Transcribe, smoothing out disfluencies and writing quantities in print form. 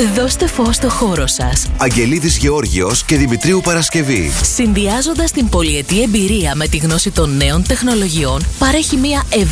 Δώστε φως στο χώρο σας. Αγγελίδης Γεώργιος και Δημητρίου Παρασκευή. Συνδυάζοντας την πολυετή εμπειρία με τη γνώση των νέων τεχνολογιών, παρέχει μια